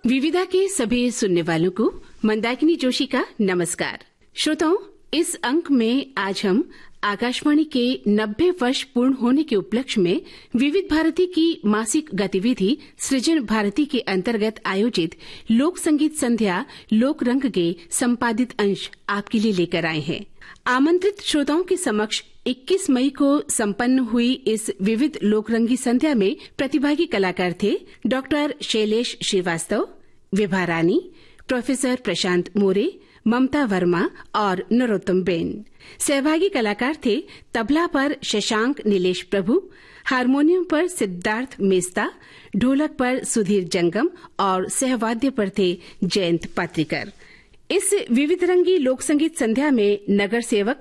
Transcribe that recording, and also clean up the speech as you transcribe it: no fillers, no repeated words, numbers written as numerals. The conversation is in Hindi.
विविधा के सभी सुनने वालों को मंदाकिनी जोशी का नमस्कार। श्रोताओं, इस अंक में आज हम आकाशवाणी के 90 वर्ष पूर्ण होने के उपलक्ष्य में विविध भारती की मासिक गतिविधि सृजन भारती के अंतर्गत आयोजित लोक संगीत संध्या लोक रंग के संपादित अंश आपके लिए लेकर आए हैं। आमंत्रित श्रोताओं के समक्ष 21 मई को संपन्न हुई इस विविध लोकरंगी संध्या में प्रतिभागी कलाकार थे डॉक्टर शैलेश श्रीवास्तव, विभा रानी, प्रोफेसर प्रशांत मोरे, ममता वर्मा और नरोत्तम बेन। सहभागी कलाकार थे तबला पर शशांक नीलेश प्रभु, हारमोनियम पर सिद्धार्थ मेस्ता, ढोलक पर सुधीर जंगम और सहवाद्य पर थे जयंत पात्रिकर। इस विविध रंगी लोक संगीत संध्या में नगर सेवक